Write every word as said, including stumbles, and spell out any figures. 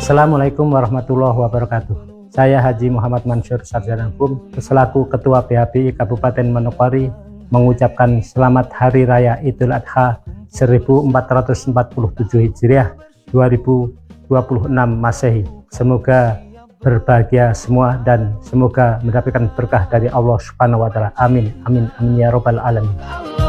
Assalamualaikum warahmatullahi wabarakatuh. Saya Haji Muhammad Mansur Sarjana Hukum selaku Ketua P H B I Kabupaten Manokwari mengucapkan selamat Hari Raya Idul Adha seribu empat ratus empat puluh tujuh Hijriah dua ribu dua puluh enam Masehi. Semoga berbahagia semua dan semoga mendapatkan berkah dari Allah Subhanahu wa taala. Amin amin amin ya robbal alamin.